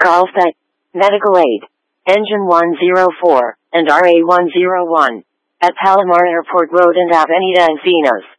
Golf at Medical Aid, Engine 104, and RA 101, at Palomar Airport Road and Avenida Encinas.